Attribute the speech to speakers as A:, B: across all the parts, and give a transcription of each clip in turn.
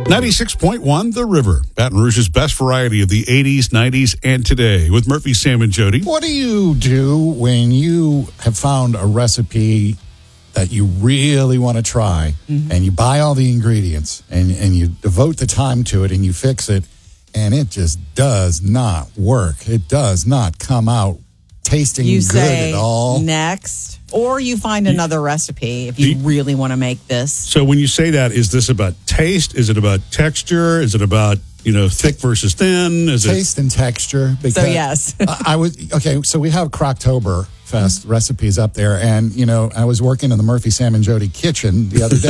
A: 96.1 The River, Baton Rouge's best variety of the 80s, 90s, and today with Murphy, Sam, and Jody.
B: What do you do when you have found a recipe that you really want to try and you buy all the ingredients and you devote the time to it and you fix it and it just does not work? It does not come out tasting good at all.
C: Next. Or you find another recipe if you really want to make this.
A: So when you say that, is this about taste? Is it about texture? Is it about, thick versus thin? Is
B: taste and texture? Because
C: so yes.
B: So we have Croctober Fest recipes up there. And, I was working in the Murphy, Sam, and Jody kitchen the other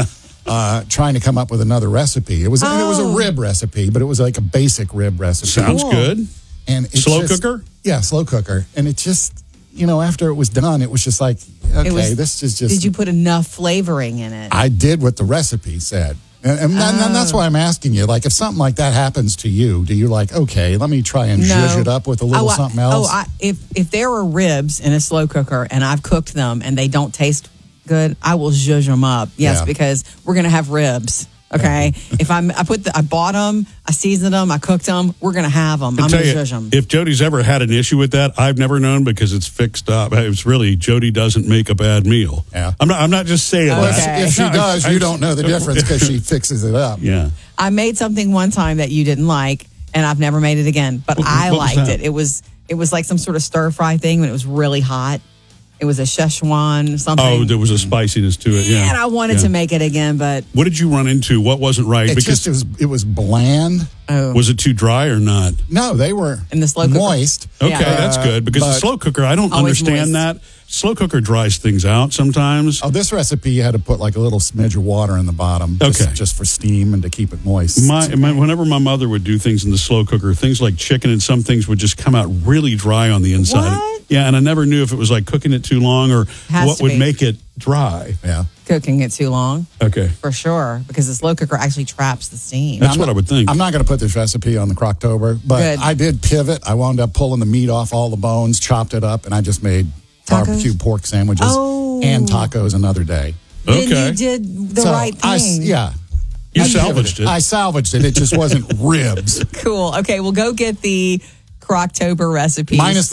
B: day trying to come up with another recipe. It was a rib recipe, but it was like a basic rib recipe.
A: Sounds good.
B: And it's
A: cooker?
B: Yeah, slow cooker. And it just... after it was done, it was just like, this is just...
C: Did you put enough flavoring in it?
B: I did what the recipe said. And that's why I'm asking you. Like, if something like that happens to you, do you let me try and zhuzh it up with a little something else?
C: If there are ribs in a slow cooker and I've cooked them and they don't taste good, I will zhuzh them up. Yes, because we're going to have ribs. Okay, if I bought them, I seasoned them, I cooked them, we're going to have them. I'm going to zhuzh them.
A: If Jody's ever had an issue with that, I've never known because it's fixed up. It's really, Jody doesn't make a bad meal.
B: Yeah.
A: I'm not just saying that.
B: If she does, you don't know the difference because she fixes it up.
A: Yeah.
C: I made something one time that you didn't like, and I've never made it again, but I liked it. It was like some sort of stir fry thing when it was really hot. It was a Szechuan something.
A: Oh, there was a spiciness to it, yeah.
C: And I wanted to make it again, but...
A: What did you run into? What wasn't right?
B: It was bland.
C: Oh.
A: Was it too dry or not?
B: No, they were
C: in the slow cooker.
B: Moist.
A: Okay, that's good. Because the slow cooker, I don't understand that. Slow cooker dries things out sometimes.
B: Oh, this recipe, you had to put like a little smidge of water in the bottom. Just for steam and to keep it moist.
A: Whenever my mother would do things in the slow cooker, things like chicken and some things would just come out really dry on the inside.
C: What?
A: Yeah, and I never knew if it was like cooking it too long or what would make it dry.
B: Yeah.
C: Cooking it too long.
A: Okay.
C: For sure, because the slow cooker actually traps the steam.
A: That's what I would think.
B: I'm not going to put this recipe on the Croctober, but I did pivot. I wound up pulling the meat off all the bones, chopped it up, and I just made barbecue pork sandwiches and tacos another day.
A: Okay.
C: Then you did the right thing.
A: You salvaged it.
B: I salvaged it. It just wasn't ribs.
C: Cool. Okay, we'll go get the Croctober recipes.
B: Minus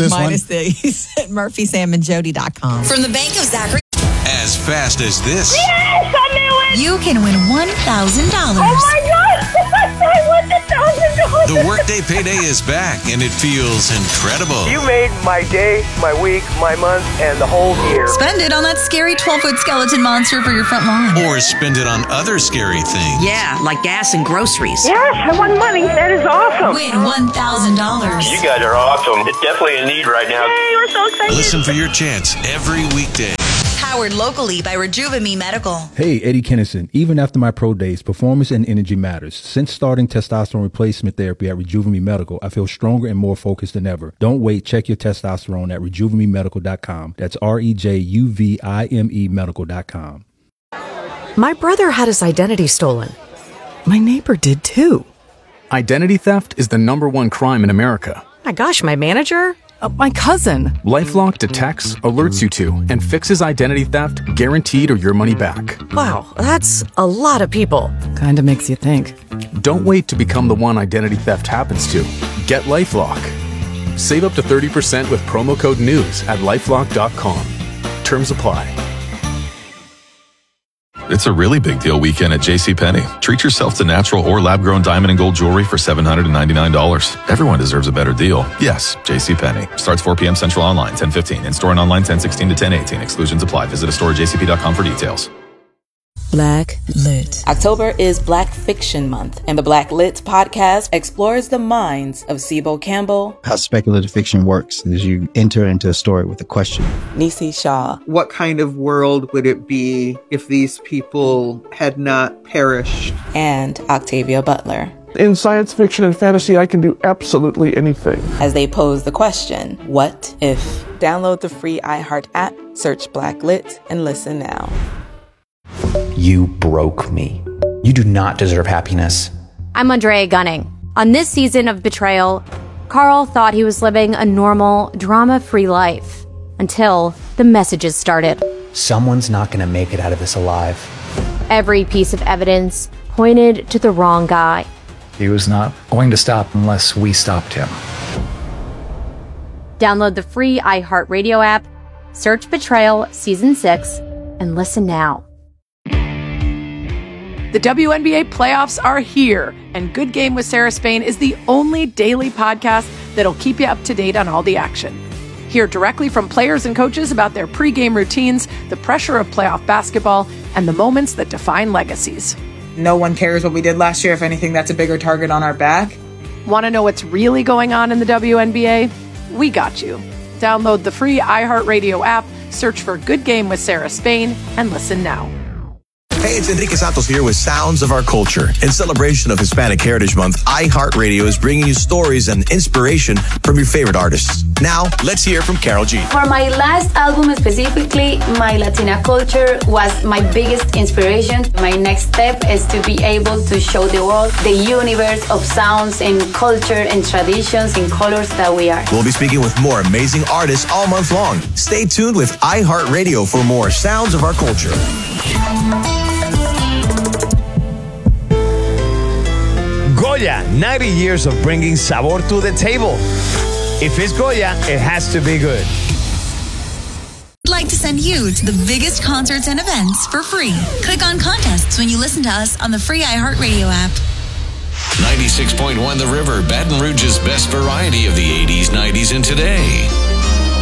C: these at murphysamandjody.com.
D: From the Bank of Zachary.
E: As fast as this.
D: Yes, I knew it! You can win $1,000.
F: Oh my God! I won $1,000!
E: The Workday Payday is back, and it feels incredible.
G: You made my day, my week, my month, and the whole year.
D: Spend it on that scary 12-foot skeleton monster for your front lawn.
E: Or spend it on other scary things.
H: Yeah, like gas and groceries.
F: Yes, I won money. That is awesome.
D: Win $1,000.
G: You guys are awesome. It's definitely in need right now.
F: Yay, we're so excited.
E: Listen for your chance every weekday.
D: Powered locally by Rejuva-Me Medical.
I: Hey, Eddie Kennison. Even after my pro days, performance and energy matters. Since starting testosterone replacement therapy at Rejuva-Me Medical, I feel stronger and more focused than ever. Don't wait. Check your testosterone at RejuvaMeMedical.com. That's REJUVIME Medical.com.
J: My brother had his identity stolen. My neighbor did too.
K: Identity theft is the #1 crime in America.
J: My gosh, my manager? My cousin.
K: LifeLock detects, alerts you to, and fixes identity theft guaranteed or your money back.
J: Wow, that's a lot of people. Kinda makes you think.
K: Don't wait to become the one identity theft happens to. Get LifeLock. Save up to 30% with promo code NEWS at LifeLock.com. Terms apply.
L: It's a really big deal weekend at JCPenney. Treat yourself to natural or lab-grown diamond and gold jewelry for $799. Everyone deserves a better deal. Yes, JCPenney. Starts 4 p.m. Central online, 10:15. In-store and online, 10:16 to 10:18. Exclusions apply. Visit a store at jcp.com for details.
M: Black Lit. October is Black Fiction Month, and the Black Lit podcast explores the minds of Sibo Campbell.
N: How speculative fiction works is you enter into a story with a question.
M: Nisi Shaw.
O: What kind of world would it be if these people had not perished?
M: And Octavia Butler.
P: In science fiction and fantasy, I can do absolutely anything.
M: As they pose the question, what if? Download the free iHeart app, search Black Lit, and listen now.
Q: You broke me. You do not deserve happiness.
R: I'm Andrea Gunning. On this season of Betrayal, Carl thought he was living a normal, drama-free life until the messages started.
Q: Someone's not going to make it out of this alive.
R: Every piece of evidence pointed to the wrong guy.
Q: He was not going to stop unless we stopped him.
R: Download the free iHeartRadio app, search Betrayal Season 6, and listen now.
S: The WNBA playoffs are here, and Good Game with Sarah Spain is the only daily podcast that'll keep you up to date on all the action. Hear directly from players and coaches about their pregame routines, the pressure of playoff basketball, and the moments that define legacies.
T: No one cares what we did last year. If anything, that's a bigger target on our back.
S: Want to know what's really going on in the WNBA? We got you. Download the free iHeartRadio app, search for Good Game with Sarah Spain, and listen now.
U: Hey, it's Enrique Santos here with Sounds of Our Culture. In celebration of Hispanic Heritage Month, iHeartRadio is bringing you stories and inspiration from your favorite artists. Now, let's hear from Carol G.
V: For my last album specifically, my Latina culture was my biggest inspiration. My next step is to be able to show the world the universe of sounds and culture and traditions and colors that we are.
U: We'll be speaking with more amazing artists all month long. Stay tuned with iHeartRadio for more Sounds of Our Culture.
W: Goya, 90 years of bringing sabor to the table. If it's Goya, it has to be good.
D: I'd like to send you to the biggest concerts and events for free. Click on contests when you listen to us on the free iHeartRadio app.
E: 96.1 The River, Baton Rouge's best variety of the 80s, 90s, and today.